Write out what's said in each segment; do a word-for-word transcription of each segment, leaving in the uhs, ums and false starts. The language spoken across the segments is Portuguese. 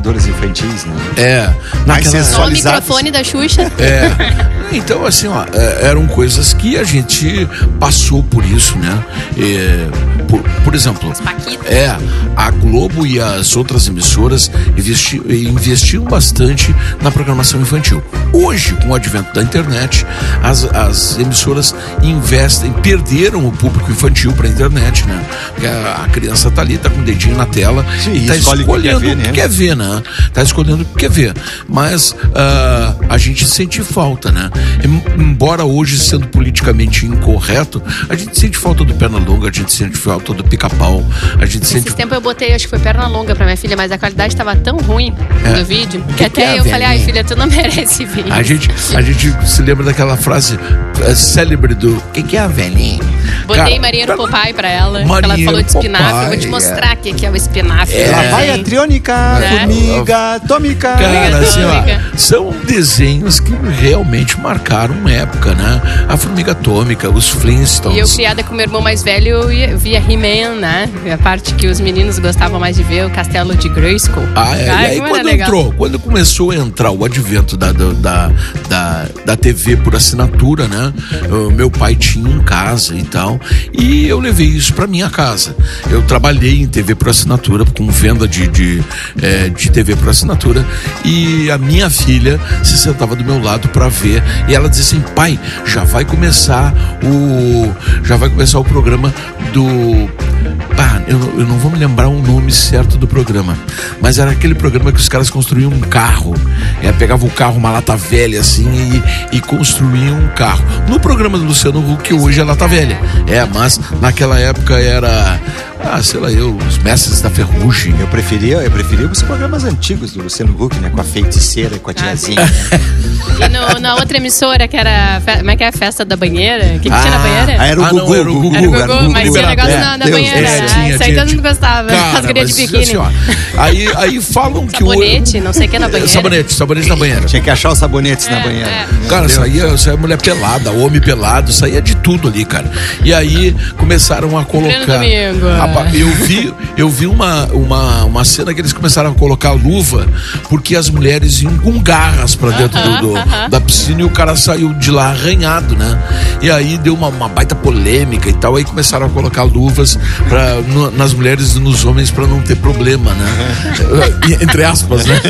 programadoras infantis, né? É. Mais naquela... Só o sensualizadas. microfone da Xuxa. É. Então, assim, ó, é, eram coisas que a gente passou por isso, né? É, por, por exemplo, é, a Globo e as outras emissoras investi, investiam bastante na programação infantil. Hoje, com o advento da internet, as, as emissoras investem, perderam o público infantil para a internet, né? Porque a, a criança tá ali, tá com o dedinho na tela. Sim, e tá escolhe escolhendo o que quer ver, né? que quer ver, né? Tá escolhendo o que quer ver. Mas uh, a gente sente falta, né? Embora hoje, sendo politicamente incorreto, a gente sente falta do Pernalonga, a gente sente falta do Pica-Pau, a gente Esses sente... tempos eu botei, acho que foi perna longa pra minha filha, mas a qualidade tava tão ruim É. do vídeo, que, Que até que é, eu falei, ai velhinha? filha, tu não merece vir. A gente, a gente se lembra daquela frase uh, célebre do... O que, que é a velhinha? Botei Cara, marinheiro tá- Popeye pra ela, que ela Marinheiro falou de espinafre, eu vou te Popeye, mostrar o que que é o espinafre. É. Lá né? vai a triônica, É. formiga atômica. Cara, assim, Atômica. ó, são desenhos que realmente marcaram uma época, né? A Formiga Atômica, os Flintstones. E eu, criada com meu irmão mais velho, eu ia- via He-Man, né? A parte que os meninos gostavam mais de ver, o Castelo de Grayskull. Ah, é. Ai, E aí como era quando legal. entrou, quando começou a entrar o advento da, da, da, da, da T V por assinatura, né? O meu pai tinha em casa e tal, e eu levei isso pra minha casa. Eu trabalhei em T V por assinatura, com venda de, de, é, de T V por assinatura, e a minha filha se sentava do meu lado pra ver, e ela dizia assim, pai, já vai começar o já vai começar o programa do... Pá, eu, eu não vou me lembrar o nome certo do programa, mas era aquele programa que os caras construíam um carro, é, pegavam o carro, uma lata velha assim, e, e construíam um carro. No programa do Luciano Huck, hoje é lata velha, é, mas naquela época era, ah, sei lá eu, os Mestres da Ferrugem. Eu preferia, eu preferia os programas antigos do Luciano Huck, né? Com a feiticeira e com a tiazinha. E no- na outra emissora, que era, fe- como é que é a festa da banheira? O que, que tinha na banheira? Ah, era o Ah, não, Gugu, era o Gugu. Era o era Gugu, mas tinha Gugu. negócio É, na, na Deus, banheira. é, né? tinha, Isso aí tinha, todo mundo gostava. Cara, As gurias de mas, biquíni. assim, ó, aí, aí falam que Sabonete, não sei o que na o... banheira. Sabonete, sabonete na banheira. Tinha que achar os sabonetes na É, banheira. é. Meu Cara, Deus. saía, saía mulher pelada, homem pelado, saía de tudo ali, cara. E aí começaram a colocar. domingo. Apa- Eu vi, eu vi uma, uma, uma cena que eles começaram a colocar luva, porque as mulheres iam com garras pra dentro do, do- da piscina e o cara saiu de lá arranhado, né? E aí deu uma, uma baita polêmica e tal. Aí começaram a colocar luvas pra, no- nas mulheres e nos homens pra não ter problema, né? Entre aspas, né?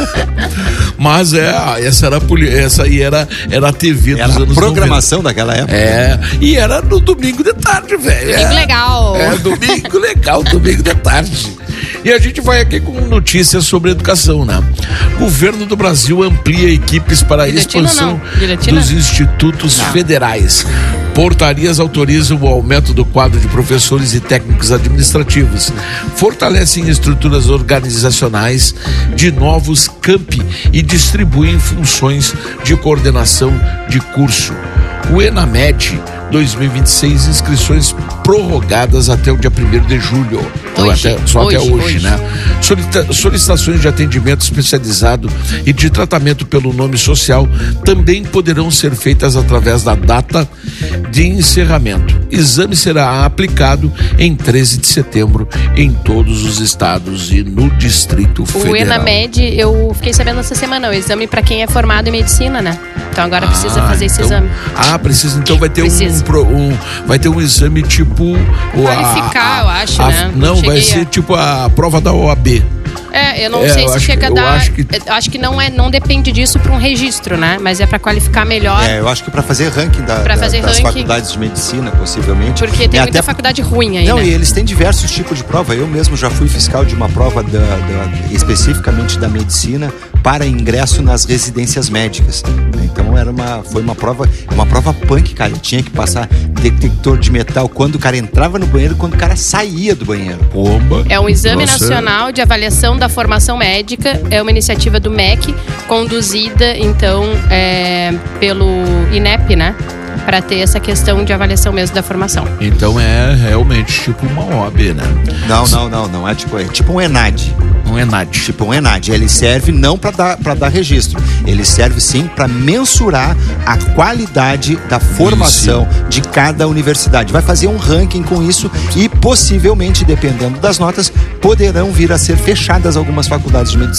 Mas é, essa era a poli- essa aí era, era a T V dos Era a anos programação daquela época. noventa. É, e era no domingo de tarde, velho. Domingo É. legal. É, domingo legal, domingo de tarde. E a gente vai aqui com notícias sobre educação, né? O governo do Brasil amplia equipes para a Guilhotina expansão não? Guilhotina? dos institutos federais. Portarias autorizam o aumento do quadro de professores e técnicos administrativos. Fortalecem estruturas organizacionais de novos campi e distribuem funções de coordenação de curso. O ENAMED dois mil e vinte e seis, inscrições prorrogadas até o dia primeiro de julho. Então, Hoje, até, só hoje, até hoje, hoje. né? Solicita- solicitações de atendimento especializado e de tratamento pelo nome social também poderão ser feitas através da data de encerramento. Exame será aplicado em treze de setembro em todos os estados e no Distrito Federal. O ENAMED, eu fiquei sabendo essa semana, o exame pra quem é formado em medicina, né? Então agora precisa Ah, fazer esse então- exame. Ah, precisa. Então vai ter um, Precisa. pro- um- vai ter um exame tipo o a- Qualificar, a- eu acho, a- né? Não, Não vai cheguei ser a- tipo a prova da O A B. É, eu não É, sei eu se acho chega a que- eu dar. acho que- eu Acho que não, é, não depende disso para um registro, né? Mas é para qualificar melhor. É, eu acho que para fazer ranking, da, Pra da- fazer das ranking. faculdades de medicina, possivelmente. Porque E tem muita até- faculdade ruim aí, Não, né? e eles têm diversos tipos de prova. Eu mesmo já fui fiscal de uma prova da- da- especificamente da medicina para ingresso nas residências médicas. Então era uma, foi uma prova, uma prova punk, cara. Eu tinha que passar detector de metal quando o cara entrava no banheiro e quando o cara saía do banheiro. Pomba. É um exame Nossa. nacional de avaliação da formação médica, é uma iniciativa do M E C, conduzida, então, é, pelo INEP, né? Para ter essa questão de avaliação mesmo da formação. Então é realmente tipo uma O A B, né? Não, não, não, não é tipo, é tipo um ENAD. Um ENAD. Tipo um ENAD. Ele serve não para dar, para dar registro. Ele serve sim para mensurar a qualidade da formação de cada universidade. Vai fazer um ranking com isso e possivelmente, dependendo das notas, poderão vir a ser fechadas algumas faculdades de medicina.